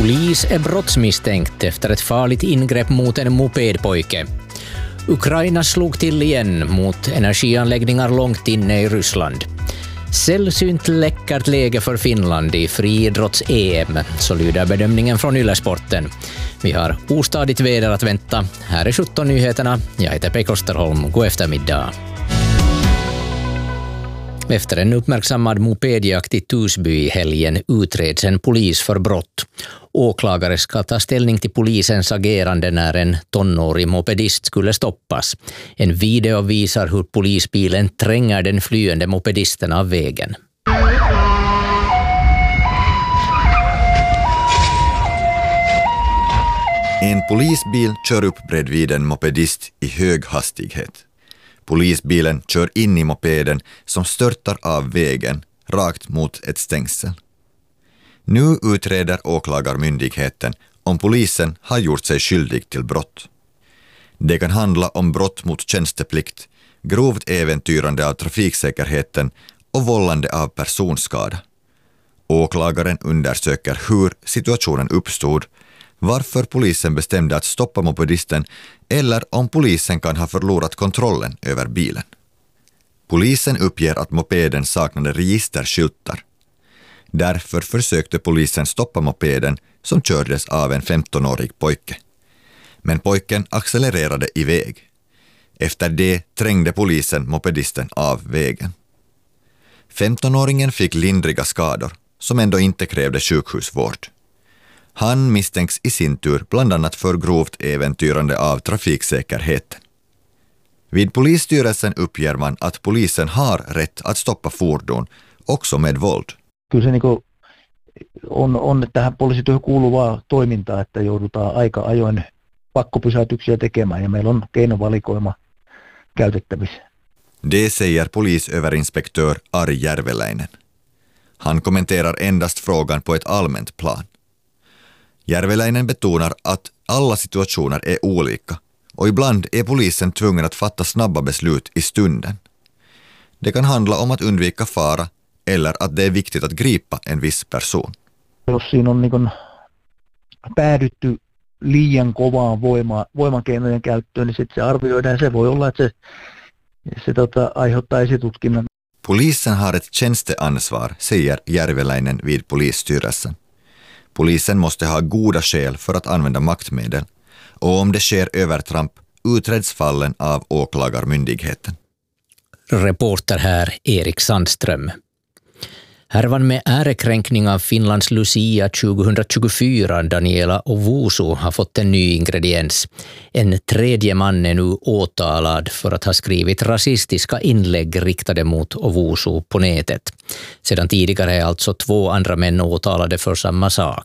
Polis är brottsmisstänkt efter ett farligt ingrepp mot en mopedpojke. Ukraina slog till igen mot energianläggningar långt inne i Ryssland. Sällsynt läckert läge för Finland i friidrotts-EM, så lyder bedömningen från Yle-sporten. Vi har ostadigt väder att vänta. Här är 17 nyheterna. Jag heter Pekka Osterholm. God eftermiddag. Efter en uppmärksammad mopedjakt i Tusby i helgen utreds en polis för brott. Åklagare ska ta ställning till polisens agerande när en tonårig mopedist skulle stoppas. En video visar hur polisbilen tränger den flyende mopedisten av vägen. En polisbil kör upp bredvid en mopedist i hög hastighet. Polisbilen kör in i mopeden som störtar av vägen rakt mot ett stängsel. Nu utreder åklagarmyndigheten om polisen har gjort sig skyldig till brott. Det kan handla om brott mot tjänsteplikt, grovt äventyrande av trafiksäkerheten och vållande av personskada. Åklagaren undersöker hur situationen uppstod, varför polisen bestämde att stoppa mopedisten eller om polisen kan ha förlorat kontrollen över bilen. Polisen uppger att mopeden saknade registerskyltar. Därför försökte polisen stoppa mopeden som kördes av en 15-årig pojke. Men pojken accelererade iväg. Efter det trängde polisen mopedisten av vägen. 15-åringen fick lindriga skador som ändå inte krävde sjukhusvård. Han misstänks i sin tur bland annat för grovt äventyrande av trafiksäkerheten. Vid polisstyrelsen uppger man att polisen har rätt att stoppa fordon, också med våld. Kyllä se on tähän poliisityöhön kuuluvaa toimintaa, että joudutaan aika ajoin pakkopysäytyksiä tekemään ja meillä on keinovalikoima käytettävissä. Det säger polisöverinspektör Ari Järveläinen. Han kommenterar endast frågan på ett allmänt plan. Järveläinen betonar att alla situationer är olika och ibland är polisen tvungen att fatta snabba beslut i stunden. Det kan handla om att undvika fara eller att det är viktigt att gripa en viss person. Jos siinä on päädytty liian kovaan voimakeinojen käyttöön, niin sitten se arvioidaan. Se voi olla, että se aiheuttaa esitutkinnan. Polisen har ett tjänsteansvar, säger Järveläinen vid polisstyrelsen. Polisen måste ha goda skäl för att använda maktmedel, och om det sker övertramp utreds fallen av åklagarmyndigheten. Reporter här Erik Sandström. Härvan med ärekränkning av Finlands Lucia 2024, Daniela Ovusu, har fått en ny ingrediens. En tredje man är nu åtalad för att ha skrivit rasistiska inlägg riktade mot Ovusu på nätet. Sedan tidigare är alltså 2 andra män åtalade för samma sak.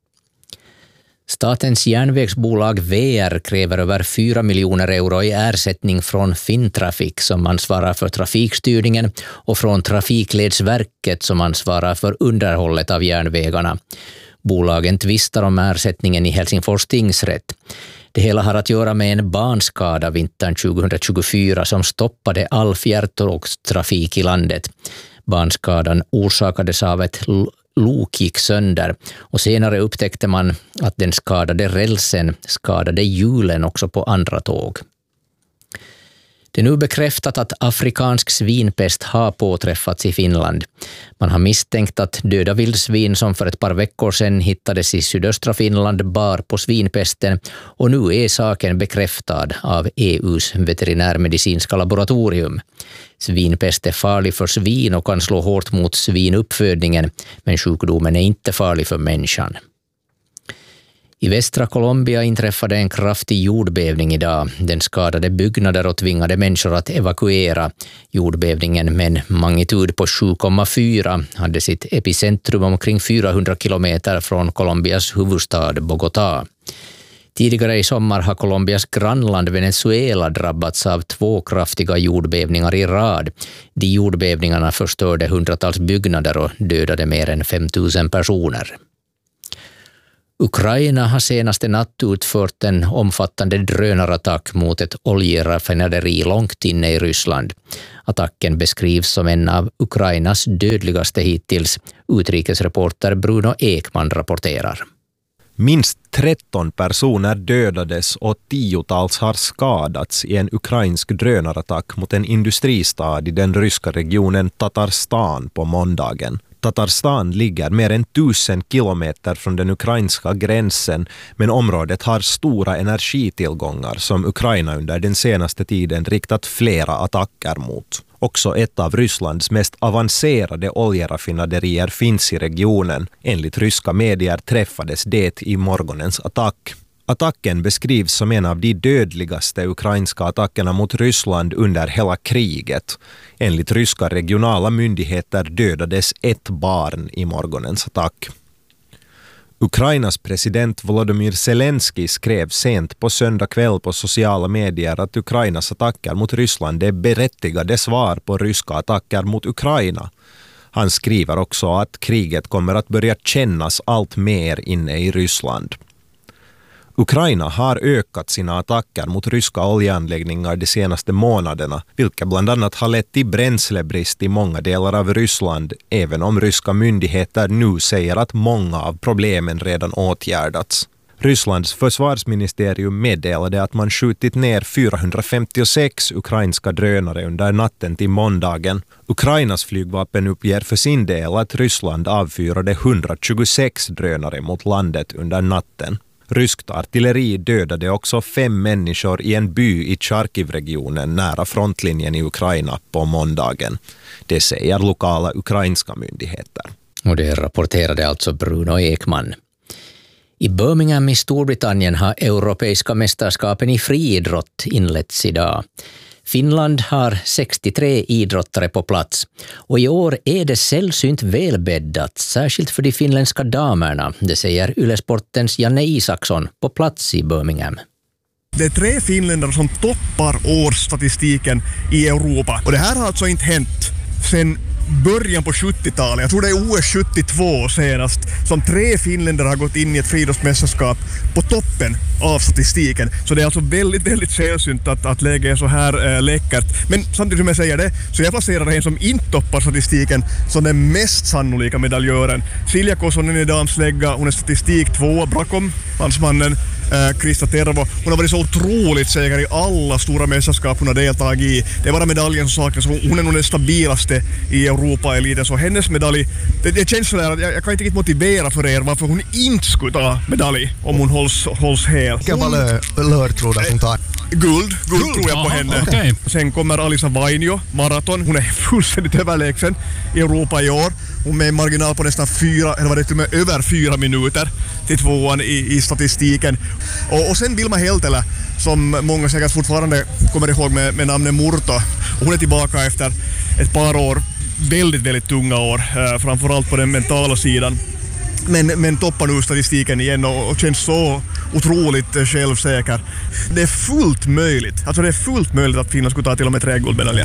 Statens järnvägsbolag VR kräver över 4 miljoner euro i ersättning från Fintrafik som ansvarar för trafikstyrningen och från Trafikledsverket som ansvarar för underhållet av järnvägarna. Bolagen tvistar om ersättningen i Helsingfors tingsrätt. Det hela har att göra med en banskada vintern 2024 som stoppade all fjärrtågstrafik i landet. Banskadan orsakades av ett lok gick sönder och senare upptäckte man att den skadade rälsen skadade hjulen också på andra tåg. Det är nu bekräftat att afrikansk svinpest har påträffats i Finland. Man har misstänkt att döda vildsvin som för ett par veckor sedan hittades i sydöstra Finland bar på svinpesten, och nu är saken bekräftad av EU:s veterinärmedicinska laboratorium. Svinpest är farlig för svin och kan slå hårt mot svinuppfödningen, men sjukdomen är inte farlig för människan. I västra Colombia inträffade en kraftig jordbävning idag. Den skadade byggnader och tvingade människor att evakuera. Jordbävningen med en magnitud på 7,4 hade sitt epicentrum omkring 400 kilometer från Colombias huvudstad Bogotá. Tidigare i sommar har Colombias grannland Venezuela drabbats av 2 kraftiga jordbävningar i rad. De jordbävningarna förstörde hundratals byggnader och dödade mer än 5 000 personer. Ukraina har senaste natt utfört en omfattande drönarattack mot ett oljeraffinaderi långt inne i Ryssland. Attacken beskrivs som en av Ukrainas dödligaste hittills. Utrikesreporter Bruno Ekman rapporterar. Minst 13 personer dödades och 10-tals har skadats i en ukrainsk drönarattack mot en industristad i den ryska regionen Tatarstan på måndagen. Tatarstan ligger mer än 1000 kilometer från den ukrainska gränsen, men området har stora energitillgångar som Ukraina under den senaste tiden riktat flera attacker mot. Också ett av Rysslands mest avancerade oljeraffinaderier finns i regionen. Enligt ryska medier träffades det i morgonens attack. Attacken beskrivs som en av de dödligaste ukrainska attackerna mot Ryssland under hela kriget. Enligt ryska regionala myndigheter dödades ett barn i morgonens attack. Ukrainas president Volodymyr Zelensky skrev sent på söndag kväll på sociala medier att Ukrainas attacker mot Ryssland är berättigade svar på ryska attacker mot Ukraina. Han skriver också att kriget kommer att börja kännas allt mer inne i Ryssland. Ukraina har ökat sina attacker mot ryska oljeanläggningar de senaste månaderna, vilka bland annat har lett till bränslebrist i många delar av Ryssland, även om ryska myndigheter nu säger att många av problemen redan åtgärdats. Rysslands försvarsministerium meddelade att man skjutit ner 456 ukrainska drönare under natten till måndagen. Ukrainas flygvapen uppger för sin del att Ryssland avfyrade 126 drönare mot landet under natten. Ryskt artilleri dödade också 5 människor i en by i Charkiv-regionen nära frontlinjen i Ukraina på måndagen. Det säger lokala ukrainska myndigheter. Och det rapporterade alltså Bruno Ekman. I Birmingham i Storbritannien har europeiska mästerskapen i friidrott inletts idag. Finland har 63 idrottare på plats och i år är det sällsynt välbäddat, särskilt för de finländska damerna, det säger Yle-sportens Janne Isaksson på plats i Birmingham. Det är 3 finländare som toppar årsstatistiken i Europa och det här har alltså inte hänt sedan början på 70-talet. Jag tror det är OS 72 senast som 3 finländare har gått in i ett friidrottsmästerskap på toppen av statistiken. Så det är alltså väldigt, väldigt sällsynt att läget är så här läckert. Men samtidigt som jag säger det så jag placerar en som inte toppar statistiken som den mest sannolika medaljören. Silja Kosonen i damslägga, hon är statistik 2 bakom mansmannen Krista Tervo. Hon har varit så otroligt säker i alla stora mästerskap hon har deltagit i. Det är bara medaljen som saknas. Hon är nog den stabilaste i Europa-eliten. Så hennes medalj, det känns sådär att jag kan inte riktigt motivera för er varför hon inte skulle ta medalj om hon hålls hel. Vilken valör tror du att hon tar? Guld tror jag på henne. Okay. Sen kommer Alisa Vainio, maraton. Hon är fullständigt överlägsen i Europa i år. Hon med en marginal på nästan 4, eller var det till och med över 4 minuter till tvåan i statistiken. Och sen Vilma Heltelä, som många säkert fortfarande kommer ihåg med namnet Murto. Och hon är tillbaka efter ett par år, väldigt, väldigt tunga år, framförallt på den mentala sidan. Men toppar nu statistiken igen och känns så otroligt självsäker. Det är fullt möjligt, att Finland skulle ta till och med 3 guldmedaljer.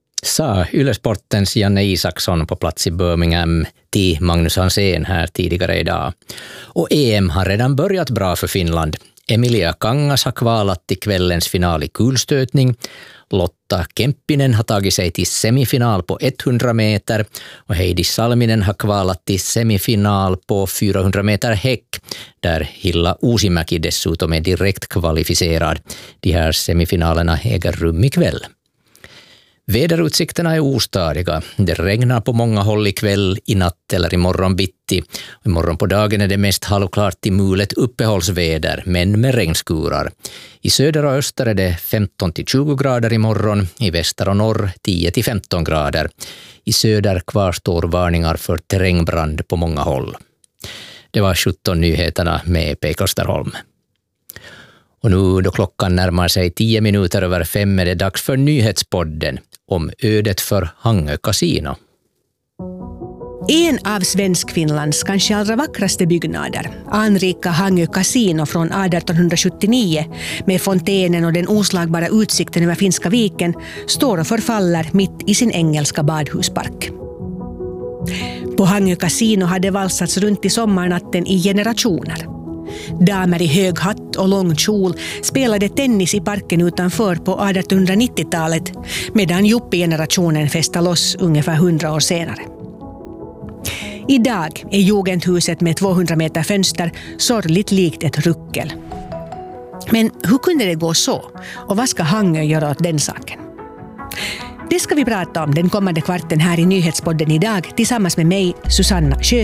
Sa Yle-sportens Janne Isaksson på plats i Birmingham till Magnus Hansén här tidigare idag. Och EM har redan börjat bra för Finland. Emilia Kangas har kvalat till kvällens final i kulstötning. Lotta Kemppinen har tagit sig till semifinal på 100 meter och Heidi Salminen har kvalat till semifinal på 400 meter häck där Hilla Uusimäki dessutom är direkt kvalificerad. De här semifinalerna äger rum ikväll. Väderutsikterna är ostadiga. Det regnar på många håll ikväll, i natt eller imorgon bitti. Imorgon på dagen är det mest halvklart till mulet uppehållsväder, men med regnskurar. I söder och öster är det 15-20 grader imorgon, i väster och norr 10-15 grader. I söder kvarstår varningar för terrängbrand på många håll. Det var 17 nyheterna med P. Kosterholm. Och nu då klockan närmar sig 10 minuter över 5 är det dags för nyhetspodden om ödet för Hangö Casino. En av Svenskfinlands kanske allra vackraste byggnader, anrika Hangö Casino från 1879 med fontänen och den oslagbara utsikten över Finska viken, står och förfaller mitt i sin engelska badhuspark. På Hangö Casino hade valsats runt i sommarnatten i generationer. Damer i hög hatt och lång kjol spelade tennis i parken utanför på 1890-talet medan yuppie-generationen festade loss ungefär 100 år senare. Idag är Jugendhuset med 200 meter fönster sorgligt likt ett ruckel. Men hur kunde det gå så? Och vad ska Hangö göra åt den saken? Det ska vi prata om den kommande kvarten här i Nyhetspodden idag tillsammans med mig, Susanna Sjö.